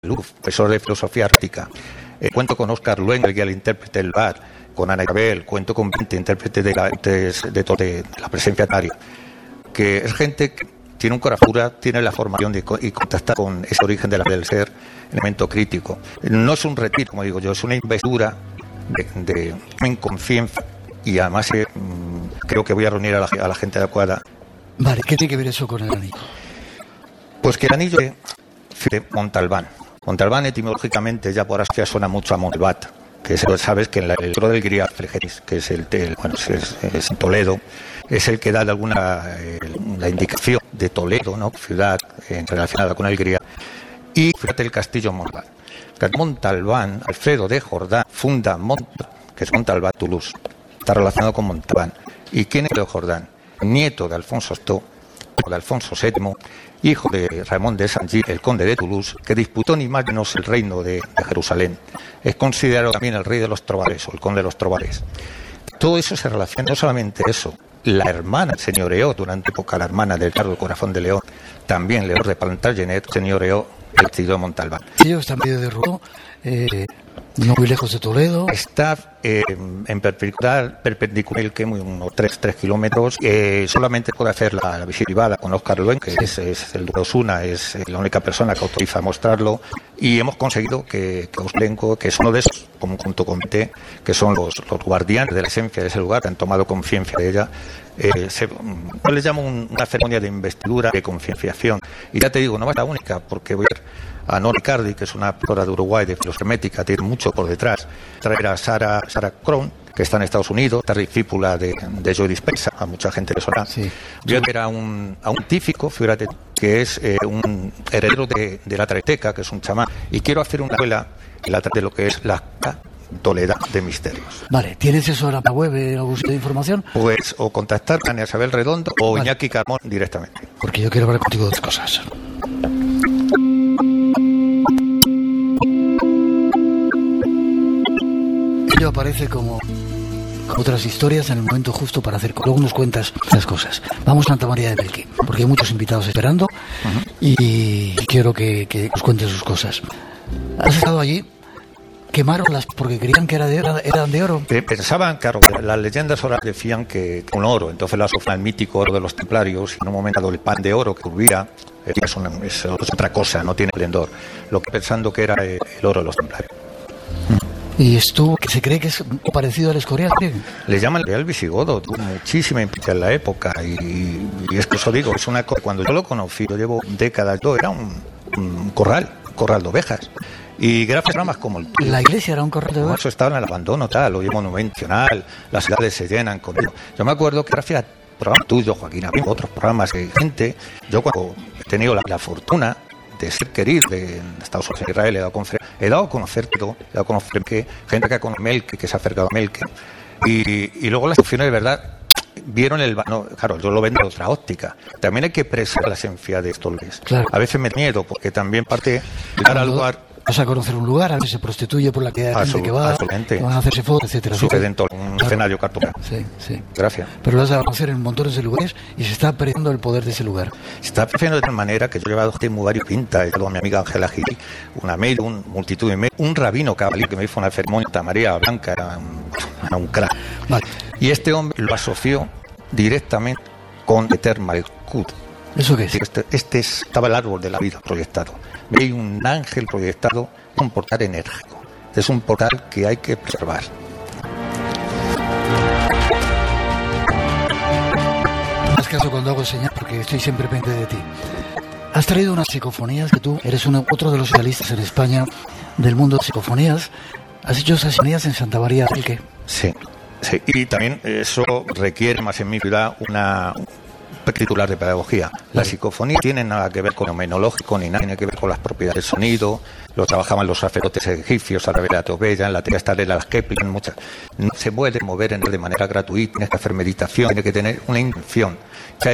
Luz, profesor de filosofía artística. Cuento con Óscar Luengo, el intérprete del bar, con Ana Isabel, cuento con 20 intérpretes de la presencia etaria, que es gente que tiene un corazón, tiene la formación y contacta con ese origen del ser, elemento crítico. No es un retiro, como digo yo, es una investidura de inconsciencia, y además creo que voy a reunir a la gente adecuada. Vale, ¿qué tiene que ver eso con el anillo? Pues que el anillo de Montalbán. Montalbán etimológicamente ya por Asia suena mucho a Montbat, que sabes que en el coro del grial Frigeris, que es es en Toledo, es el que da de alguna la indicación de Toledo, ¿no? Ciudad relacionada con el grial. Y fíjate el castillo Montbalbán. Montalbán, Alfredo de Jordán funda que es Montalbán, Toulouse. Está relacionado con Montalbán. ¿Y quién es de Jordán? Nieto de Alfonso VII, de Alfonso VII, hijo de Ramón de Saint-Gilles, el conde de Toulouse, que disputó ni más ni menos el reino de Jerusalén. Es considerado también el rey de los Trovadores, o el conde de los Trovadores. Todo eso se relaciona, no solamente eso. La hermana señoreó durante época, la hermana del Carlos Corazón de León, también León de Plantagenet, señoreó el castillo de Montalbán. Ellos están medio de Rouen, no muy lejos de Toledo. Está en perpendicular, que unos 3 kilómetros. Solamente puede hacer la visita con Óscar Luengo, que es el de Osuna, es la única persona que autoriza a mostrarlo. Y hemos conseguido que Oslenco, que es uno de esos, junto con T, que son los guardianes de la esencia de ese lugar, que han tomado conciencia de ella. Yo les llamo una ceremonia de investidura, de concienciación. Y ya te digo, no va a ser la única, porque voy a ir a Nora Icardi, que es una profesora de Uruguay de filosofía hermética, tiene mucho por detrás. Traer a Sarah Krohn, que está en Estados Unidos, está discípula de Joe Dispenza, a mucha gente le suena. Sí. Voy a ver a un científico, fíjate, que es un heredero de la Trateca, que es un chamán, y quiero hacer una escuela de lo que es la Toledad de misterios. Vale, ¿tienes eso en la web, algún sitio de información? Pues o contactar a Ana Isabel Redondo o Iñaki Carmón directamente. Porque yo quiero hablar contigo de otras cosas. Ello aparece como otras historias en el momento justo para hacer. Luego nos cuentas las cosas. Vamos a Santa María de Melqui, porque hay muchos invitados esperando. Y quiero que nos cuentes sus cosas. ¿Has estado allí? Quemaron porque creían que eran de oro. Pensaban, claro, que las leyendas orales decían que un oro, entonces la asociaban al mítico oro de los templarios, y en un momento dado el pan de oro que tuviera es otra cosa, no tiene esplendor, lo que pensando que era el oro de los templarios. ¿Y esto que se cree que es parecido al Escorial? Le llaman el Real Visigodo, tuvo muchísima importancia en la época, y es que eso digo, es una cosa, cuando yo lo conocí, yo llevo décadas, era un corral de ovejas. Y gracias a programas como el tuyo. La iglesia era un corral de ovejas. Eso estaba en el abandono, tal, hoy monumental, las ciudades se llenan con ello. Yo me acuerdo que gracias al programa tuyo, Joaquín, había otros programas de gente. Yo cuando he tenido la fortuna de ser querido en Estados Unidos, en Israel, he dado a conocer todo, he dado a conocer gente que ha conocido Melqui, que se ha acercado a Melqui. Y luego las opciones de verdad vieron claro, yo lo vendo de otra óptica. También hay que preservar la esencia de estos lugares. Claro. A veces me da miedo, porque también parte de dar al lugar. Vas a conocer un lugar, a veces se prostituye por la que hay gente que va, que van a hacerse fotos, etcétera. Sucede en todo un escenario cartonado. Sí. Gracias. Pero lo vas a conocer en montones de lugares y se está perdiendo el poder de ese lugar. Se está perdiendo de tal manera que yo he llevado gente muy variopinta. He llevado a mi amiga Ángela Gil, una mail, multitud de mail, un rabino cabalí que me hizo una ceremonia en María Blanca, era un crack. Vale. Y este hombre lo asoció directamente con Eter Malkut. ¿Eso qué es? Estaba el árbol de la vida proyectado. Veía un ángel proyectado, un portal enérgico. Es un portal que hay que preservar. Haz caso cuando hago señal, porque estoy siempre pendiente de ti. Has traído unas psicofonías, que tú eres otro de los especialistas en España del mundo de psicofonías. Has hecho esas psicofonías en Santa María del Melqui. Sí. Y también eso requiere más en mi ciudad una titular de pedagogía. La psicofonía no tiene nada que ver con lo fenomenológico ni nada, tiene que ver con las propiedades del sonido. Lo trabajaban los sacerdotes egipcios a través de la Tobella, en la teoría de las Kepler, muchas. No se puede mover de manera gratuita, tiene que hacer meditación, tiene que tener una intención.